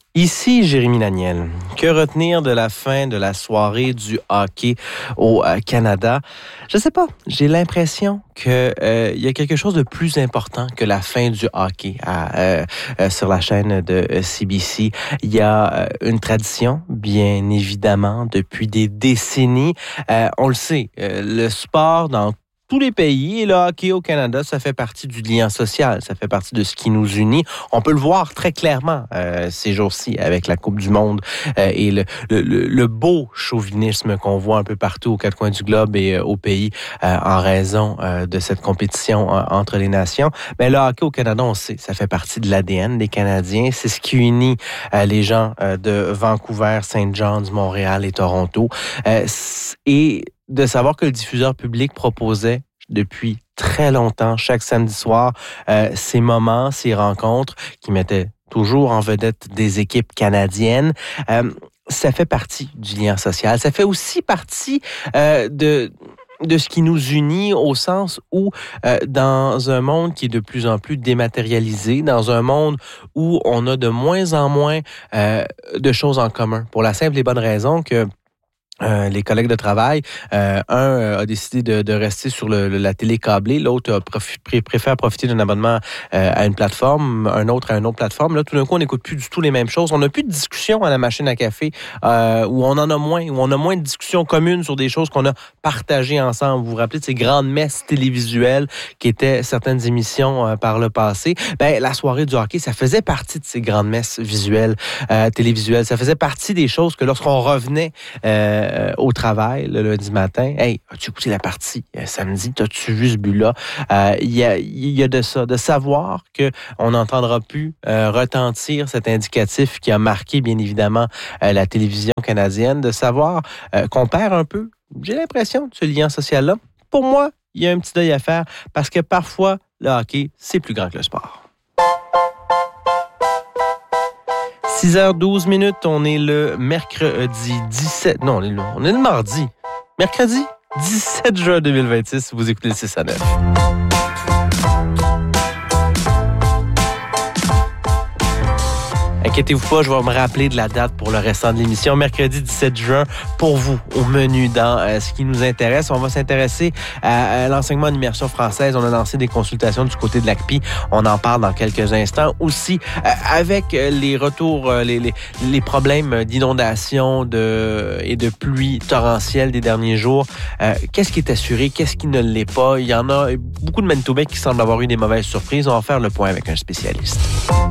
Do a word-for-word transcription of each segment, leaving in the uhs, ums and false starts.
Ici Jérémy Laniel. Que retenir de la fin de la soirée du hockey au euh, Canada? Je sais pas. J'ai l'impression que euh, il y a quelque chose de plus important que la fin du hockey à, euh, euh, sur la chaîne de euh, C B C. Il y a euh, une tradition, bien évidemment, depuis des décennies. Euh, on le sait, euh, le sport dans tous les pays, et le hockey au Canada, ça fait partie du lien social, ça fait partie de ce qui nous unit. On peut le voir très clairement euh, ces jours-ci avec la Coupe du Monde euh, et le, le, le beau chauvinisme qu'on voit un peu partout aux quatre coins du globe et euh, au pays euh, en raison euh, de cette compétition euh, entre les nations. Mais le hockey au Canada, on sait, ça fait partie de l'A D N des Canadiens. C'est ce qui unit euh, les gens euh, de Vancouver, Saint John's, Montréal et Toronto. Euh, et de savoir que le diffuseur public proposait depuis très longtemps, chaque samedi soir, euh, ces moments, ces rencontres qui mettaient toujours en vedette des équipes canadiennes. Euh, ça fait partie du lien social. Ça fait aussi partie euh, de... de ce qui nous unit au sens où, euh, dans un monde qui est de plus en plus dématérialisé, dans un monde où on a de moins en moins euh, de choses en commun, pour la simple et bonne raison que Euh, les collègues de travail, euh, un euh, a décidé de, de rester sur le, le, la télé câblée, l'autre a profi- pré- préfère profiter d'un abonnement euh, à une plateforme, un autre à une autre plateforme. Là, tout d'un coup, on n'écoute plus du tout les mêmes choses. On n'a plus de discussion à la machine à café, euh, où on en a moins, où on a moins de discussions communes sur des choses qu'on a partagées ensemble. Vous vous rappelez de ces grandes messes télévisuelles qui étaient certaines émissions euh, par le passé? Ben, la soirée du hockey, ça faisait partie de ces grandes messes visuelles, euh, télévisuelles. Ça faisait partie des choses que lorsqu'on revenait euh, Euh, au travail le lundi matin. Hey, as-tu écouté la partie euh, samedi? T'as-tu vu ce but-là? Il euh, y, a, y a de ça, de savoir qu'on n'entendra plus euh, retentir cet indicatif qui a marqué, bien évidemment, euh, la télévision canadienne, de savoir euh, qu'on perd un peu, j'ai l'impression, de ce lien social-là. Pour moi, il y a un petit deuil à faire parce que parfois, le hockey, c'est plus grand que le sport. six heures douze minutes, on est le mercredi dix-sept... Non, on est le, on est le mardi. Mercredi dix-sept juin deux mille vingt-six, vous écoutez le six à neuf. Inquiétez-vous pas, je vais me rappeler de la date pour le restant de l'émission. Mercredi dix-sept juin, pour vous, au menu dans euh, ce qui nous intéresse. On va s'intéresser à, à l'enseignement en immersion française. On a lancé des consultations du côté de l'A C P I. On en parle dans quelques instants. Aussi, euh, avec les retours, euh, les, les, les problèmes d'inondation de, et de pluie torrentielle des derniers jours, euh, qu'est-ce qui est assuré? Qu'est-ce qui ne l'est pas? Il y en a beaucoup de Manitobains qui semblent avoir eu des mauvaises surprises. On va faire le point avec un spécialiste.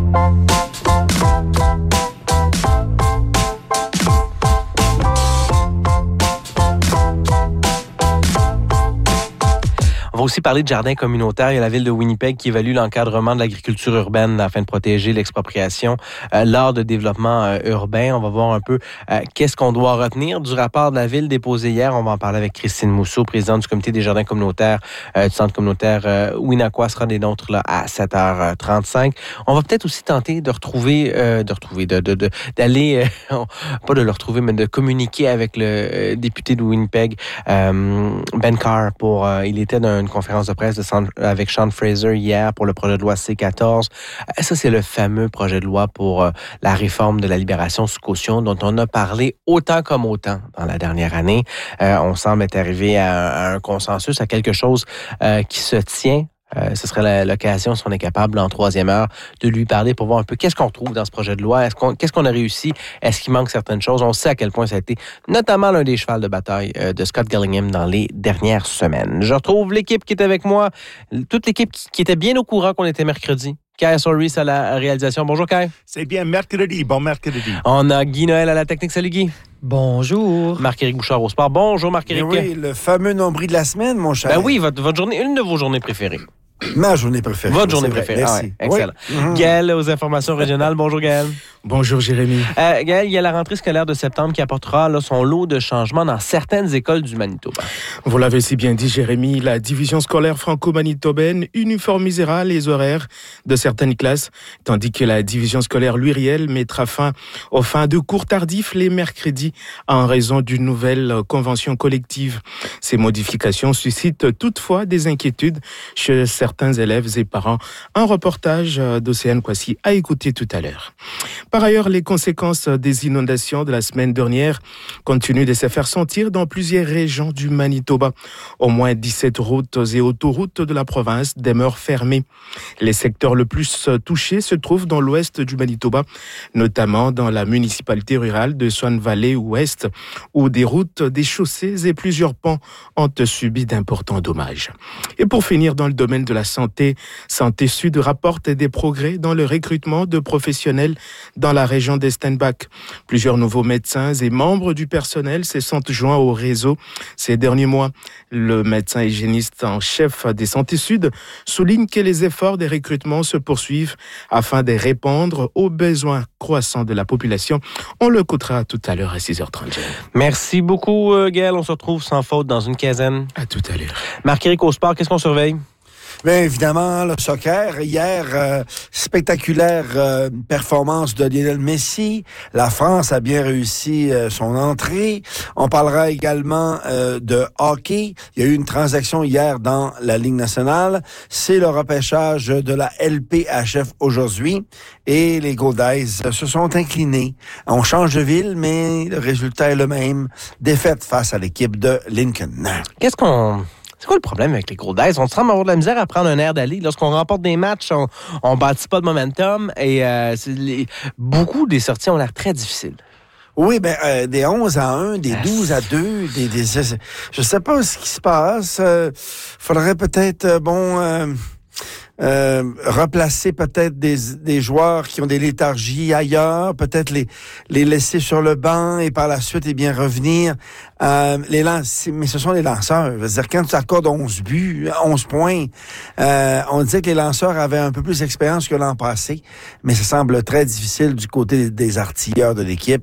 On va aussi parler de jardins communautaires. Il y a la ville de Winnipeg qui évalue l'encadrement de l'agriculture urbaine afin de protéger l'expropriation euh, lors de développement euh, urbain. On va voir un peu euh, qu'est-ce qu'on doit retenir du rapport de la ville déposé hier. On va en parler avec Christine Mousseau, présidente du comité des jardins communautaires euh, du centre communautaire euh, Winaqua, sera des nôtres là à sept heures trente-cinq. On va peut-être aussi tenter de retrouver, euh, de retrouver, de, de, de d'aller, euh, pas de le retrouver, mais de communiquer avec le euh, député de Winnipeg, euh, Ben Carr, pour, euh, il était dans une conférence de presse de San, avec Sean Fraser hier pour le projet de loi C quatorze. Ça, c'est le fameux projet de loi pour euh, la réforme de la libération sous caution dont on a parlé autant comme autant dans la dernière année. Euh, on semble être arrivé à, à un consensus, à quelque chose euh, qui se tient. Euh, ce serait la, l'occasion, si on est capable, en troisième heure, de lui parler pour voir un peu qu'est-ce qu'on trouve dans ce projet de loi, est-ce qu'on, qu'est-ce qu'on a réussi, est-ce qu'il manque certaines choses. On sait à quel point ça a été notamment l'un des chevals de bataille euh, de Scott Gillingham dans les dernières semaines. Je retrouve l'équipe qui est avec moi, toute l'équipe qui, qui était bien au courant qu'on était mercredi. Kai Soris à la réalisation. Bonjour, Kai. C'est bien mercredi. Bon mercredi. On a Guy Noël à la technique. Salut, Guy. Bonjour. Marc-Éric Bouchard au sport. Bonjour, Marc-Éric. Oui, le fameux nombril de la semaine, mon cher. Ben oui, votre, votre journée, une de vos journées préférées. Ma journée préférée. Votre journée préférée. Merci. Ah ouais, excellent. Oui. Mm-hmm. Gaël aux informations régionales. Bonjour, Gaël. Bonjour, Jérémy. Euh, Gaël, il y a la rentrée scolaire de septembre qui apportera là, son lot de changements dans certaines écoles du Manitoba. Vous l'avez si bien dit, Jérémy, la division scolaire franco-manitobaine uniformisera les horaires de certaines classes, tandis que la division scolaire Louis-Riel mettra fin aux fins de cours tardifs les mercredis en raison d'une nouvelle convention collective. Ces modifications suscitent toutefois des inquiétudes chez certains élèves et parents. Un reportage d'Océane Kwasi à écouter tout à l'heure. Par ailleurs, les conséquences des inondations de la semaine dernière continuent de se faire sentir dans plusieurs régions du Manitoba. Au moins dix-sept routes et autoroutes de la province demeurent fermées. Les secteurs le plus touchés se trouvent dans l'ouest du Manitoba, notamment dans la municipalité rurale de Swan Valley Ouest, où des routes, des chaussées et plusieurs ponts ont subi d'importants dommages. Et pour finir, dans le domaine de la santé, Santé Sud rapporte des progrès dans le recrutement de professionnels dans la région de Steinbach. Plusieurs nouveaux médecins et membres du personnel se sont joints au réseau ces derniers mois. Le médecin hygiéniste en chef des Santé Sud souligne que les efforts de recrutement se poursuivent afin de répondre aux besoins croissants de la population. On le écoutera tout à l'heure à six heures trente. Merci beaucoup, Gaël. On se retrouve sans faute dans une quinzaine. À tout à l'heure. Marc-Éric au sport, qu'est-ce qu'on surveille? Bien évidemment, le soccer. Hier, euh, spectaculaire euh, performance de Lionel Messi. La France a bien réussi euh, son entrée. On parlera également euh, de hockey. Il y a eu une transaction hier dans la Ligue nationale. C'est le repêchage de la L P H F aujourd'hui. Et les Goldies se sont inclinés. On change de ville, mais le résultat est le même. Défaite face à l'équipe de Lincoln. Qu'est-ce qu'on... C'est quoi le problème avec les Goldies? On semble avoir de la misère à prendre un air d'aller. Lorsqu'on remporte des matchs, on ne bâtit pas de momentum et euh, les, beaucoup des sorties ont l'air très difficiles. Oui, ben euh, des onze à un, des douze à deux, des, des je sais pas ce qui se passe. Euh, faudrait peut-être euh, bon euh, euh, replacer peut-être des des joueurs qui ont des léthargies ailleurs, peut-être les les laisser sur le banc et par la suite eh bien revenir. Euh, les lance, mais ce sont les lanceurs. Je veux dire, quand tu accordes onze buts, onze points, euh, on disait que les lanceurs avaient un peu plus d'expérience que l'an passé, mais ça semble très difficile du côté des artilleurs de l'équipe.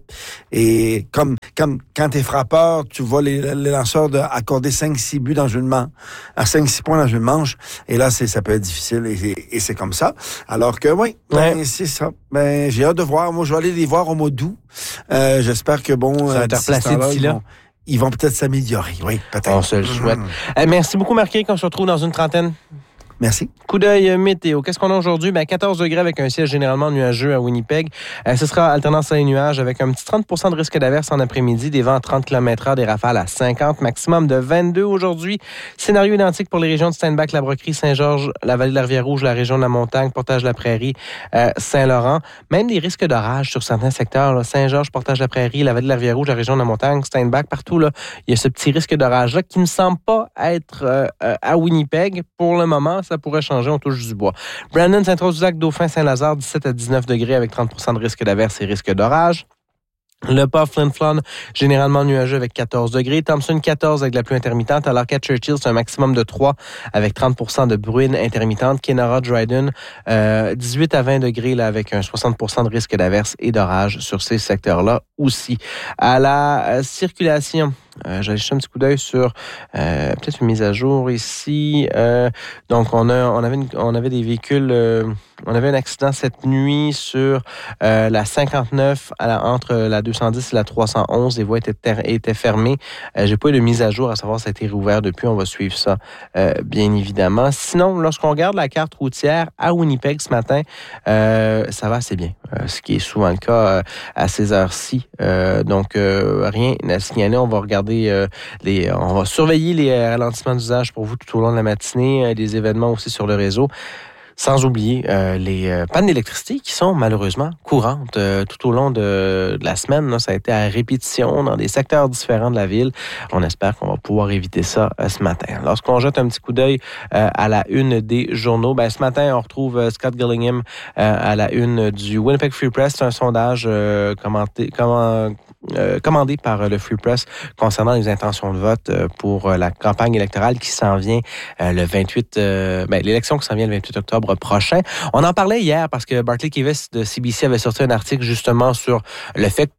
Et comme comme quand t'es frappeur, tu vois les, les lanceurs de accorder cinq six buts dans une manche, à cinq six points dans une manche, et là c'est ça peut être difficile et, et c'est comme ça. Alors que oui, ben, ouais. c'est ça. Ben j'ai hâte de voir. Moi, je vais aller les voir au mois d'août. Euh, j'espère que bon, ça va être replacé d'ici là. Ils vont peut-être s'améliorer, oui, peut-être. On se le souhaite. Mmh. Euh, merci beaucoup, Marc-Éric. On se retrouve dans une trentaine. Merci. Coup d'œil euh, météo. Qu'est-ce qu'on a aujourd'hui? Ben, quatorze degrés avec un ciel généralement nuageux à Winnipeg. Euh, ce sera alternance à les nuages avec un petit trente pour cent de risque d'averse en après-midi, des vents à trente kilomètres heure, des rafales à cinquante, maximum de vingt-deux aujourd'hui. Scénario identique pour les régions de Steinbach, la Broquerie, Saint-Georges, la vallée de la Rivière-Rouge, la région de la Montagne, Portage-la-Prairie, euh, Saint-Laurent. Même des risques d'orage sur certains secteurs, là, Saint-Georges, Portage-la-Prairie, la vallée de la Rivière-Rouge, la région de la Montagne, Steinbach, partout, là, il y a ce petit risque d'orage-là qui ne semble pas être euh, euh, à Winnipeg. Pour le moment, ça pourrait changer. On touche du bois. Brandon, Saint-Rose-du-Lac, Dauphin, Saint-Lazare, dix-sept à dix-neuf degrés avec trente pour cent de risque d'averse et risque d'orage. Le Pas, Flin Flon, généralement nuageux avec quatorze degrés. Thompson, quatorze avec de la pluie intermittente. Alors qu'à Churchill, c'est un maximum de trois avec trente pour cent de bruine intermittente. Kenora, Dryden, euh, dix-huit à vingt degrés là, avec un soixante pour cent de risque d'averse et d'orage sur ces secteurs-là aussi. À la euh, circulation, Euh, j'ai jeté un petit coup d'œil sur euh, peut-être une mise à jour ici. Euh, donc, on a, on avait, une, on avait des véhicules. Euh, on avait un accident cette nuit sur euh, la cinquante-neuf à la, entre la deux cent dix et la trois cent onze. Les voies étaient, ter- étaient fermées. Euh, j'ai pas eu de mise à jour à savoir si ça a été rouvert depuis. On va suivre ça, euh, bien évidemment. Sinon, lorsqu'on regarde la carte routière à Winnipeg ce matin, euh, ça va assez bien. Euh, ce qui est souvent le cas euh, à ces heures-ci. Euh, donc, euh, rien à signaler. On va regarder Euh, les, on va surveiller les euh, ralentissements d'usage pour vous tout au long de la matinée, euh, des événements aussi sur le réseau. Sans oublier euh, les euh, pannes d'électricité qui sont malheureusement courantes euh, tout au long de, de la semaine. Là, ça a été à répétition dans des secteurs différents de la ville. On espère qu'on va pouvoir éviter ça euh, ce matin. Lorsqu'on jette un petit coup d'œil euh, à la une des journaux, ben, ce matin, on retrouve euh, Scott Gillingham euh, à la une du Winnipeg Free Press. C'est un sondage euh, commenté, comment, euh, commandé par euh, le Free Press concernant les intentions de vote euh, pour euh, la campagne électorale qui s'en vient euh, le vingt-huit... Euh, ben, l'élection qui s'en vient le vingt-huit octobre prochain. On en parlait hier parce que Bartley Kives de C B C avait sorti un article justement sur le fait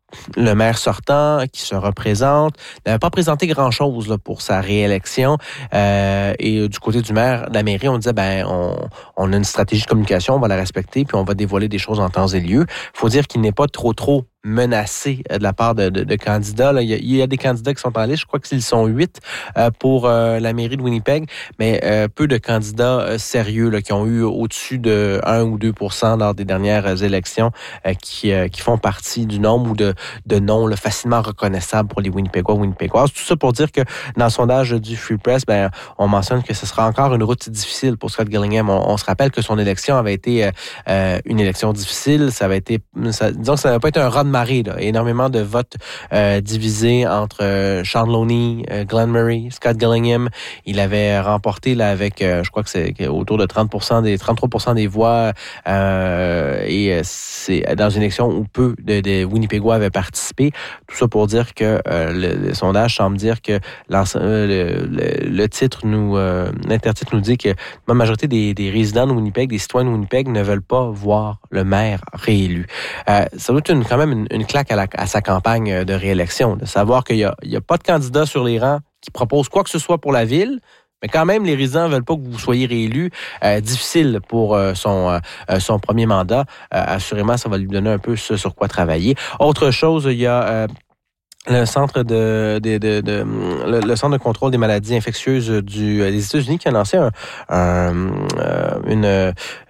le maire sortant qui se représente n'avait pas présenté grand-chose là, pour sa réélection. Euh, et du côté du maire de la mairie, on disait, ben, on, on a une stratégie de communication, on va la respecter, puis on va dévoiler des choses en temps et lieu. Il faut dire qu'il n'est pas trop, trop menacé de la part de, de, de candidats. Là. Il, y a, il y a des candidats qui sont en liste, je crois qu'ils sont huit euh, pour euh, la mairie de Winnipeg, mais euh, peu de candidats euh, sérieux là, qui ont eu au-dessus de un ou deux pour cent lors des dernières élections euh, qui, euh, qui font partie du nombre ou de, de noms là, facilement reconnaissables pour les Winnipégois, Winnipégoises. Tout ça pour dire que dans le sondage du Free Press, ben, on mentionne que ce sera encore une route difficile pour Scott Gillingham. On, on se rappelle que son élection avait été euh, une élection difficile. Ça avait été, ça, disons que ça n'avait pas été un rat de marée, là. Énormément de votes euh, divisés entre euh, Sean Loney, euh, Glenn Murray, Scott Gillingham. Il avait remporté là avec, euh, je crois que c'est autour de trente pour cent des trente-trois pour cent des voix. Euh, et c'est dans une élection où peu de, de Winnipégois avaient participé. Tout ça pour dire que euh, le, le sondage semble dire que le, le, le titre nous, euh, l'intertitre nous dit que la majorité des, des résidents de Winnipeg, des citoyens de Winnipeg, ne veulent pas voir le maire réélu. Euh, ça doit être une, quand même une, une claque à, la, à sa campagne de réélection, de savoir qu'il n'y a, il y a pas de candidat sur les rangs qui propose quoi que ce soit pour la ville, mais quand même, les résidents ne veulent pas que vous soyez réélu. Euh, difficile pour euh, son, euh, son premier mandat. Euh, assurément, ça va lui donner un peu ce sur quoi travailler. Autre chose, il y a... Euh, Le centre de, de, de, de le, le centre de contrôle des maladies infectieuses du, des États-Unis qui a lancé un, un, une, euh,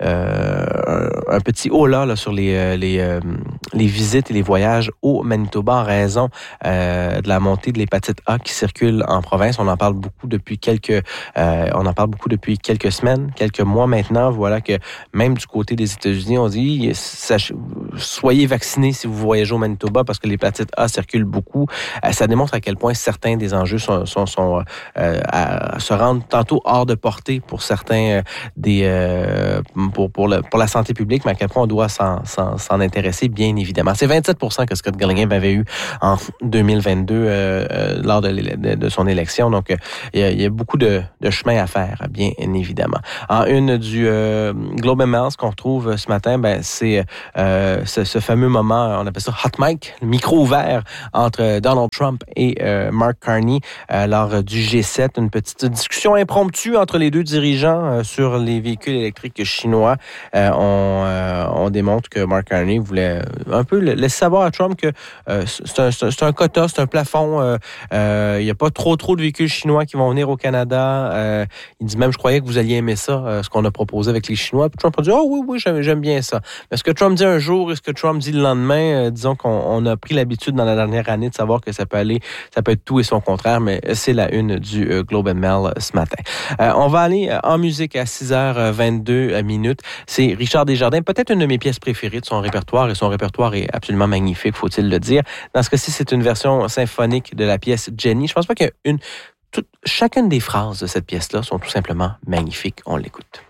un petit holà là, sur les, les, les visites et les voyages au Manitoba en raison euh, de la montée de l'hépatite A qui circule en province. On en parle beaucoup depuis quelques, euh, on en parle beaucoup depuis quelques semaines, quelques mois maintenant. Voilà que même du côté des États-Unis, on dit sachez, soyez vaccinés si vous voyagez au Manitoba parce que l'hépatite A circule beaucoup. Ça démontre à quel point certains des enjeux sont, sont, sont euh, à, se rendent tantôt hors de portée pour certains euh, des euh, pour pour, le, pour la santé publique, mais à quel point on doit s'en, s'en, s'en intéresser, bien évidemment. C'est vingt-sept pour cent que Scott Gillingham avait eu en deux mille vingt-deux euh, euh, lors de, de, de son élection. Donc, euh, il, y a, il y a beaucoup de, de chemin à faire, bien évidemment. En une du euh, Globe and Mail, ce qu'on retrouve ce matin, ben c'est euh, ce, ce fameux moment, on appelle ça hot mic, le micro ouvert entre Donald Trump et euh, Mark Carney euh, lors du G sept. Une petite discussion impromptue entre les deux dirigeants euh, sur les véhicules électriques chinois. Euh, on, euh, on démontre que Mark Carney voulait un peu laisser savoir à Trump que euh, c'est, un, c'est un quota, c'est un plafond. Euh, euh, il n'y a pas trop trop de véhicules chinois qui vont venir au Canada. Euh, il dit même, je croyais que vous alliez aimer ça, euh, ce qu'on a proposé avec les Chinois. Puis Trump a dit, oh oui, oui, j'aime, j'aime bien ça. Mais ce que Trump dit un jour et ce que Trump dit le lendemain, euh, disons qu'on on a pris l'habitude dans la dernière année de savoir que ça peut aller, ça peut être tout et son contraire, mais c'est la une du euh, Globe and Mail euh, ce matin. Euh, on va aller euh, en musique à six heures vingt-deux euh, minutes. C'est Richard Desjardins, peut-être une de mes pièces préférées de son répertoire, et son répertoire est absolument magnifique, faut-il le dire. Dans ce cas-ci, c'est une version symphonique de la pièce Jenny. Je pense pas qu'il y a une... Toute, chacune des phrases de cette pièce-là sont tout simplement magnifiques. On l'écoute.